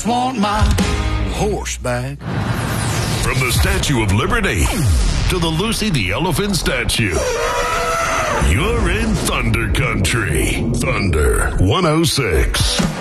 just want my horse back. From the Statue of Liberty to the Lucy the Elephant statue, you're in Thunder Country. Thunder 106.